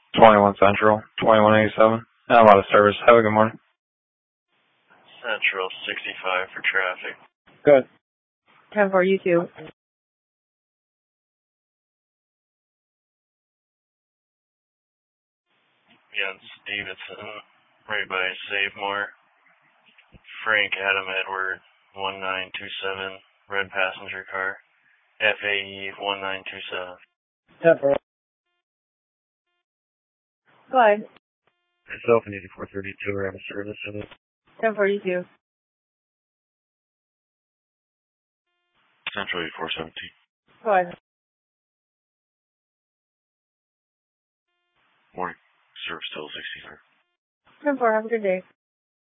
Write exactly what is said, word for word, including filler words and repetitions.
twenty-one Central, twenty-one eighty-seven. I'm out of service. Have a good morning. Central, sixty-five for traffic. Good. ten four, you too. Yeah, it's Davidson, right by Savemore. Frank Adam Edward, one nine two seven, red passenger car. F A E one nine two seven. ten four. Go ahead. Myself in eighty-four thirty-two, we're having service of it. ten four, you too. Central eighty-four seventeen. Go ahead. Morning. Service still sixty-three. ten four, have a good day.